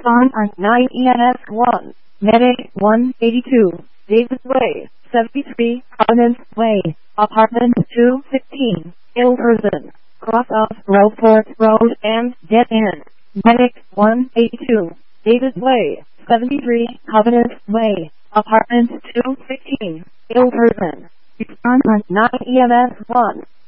Respond on 9 EMS 1. Medic 182. David Way, 73, Providence Way, Apartment 215, ill person, cross of Roadport Road and Dead End. Medic 182, David Way, 73, Providence Way, Apartment 215, ill person. Respond on 9 EMS 1.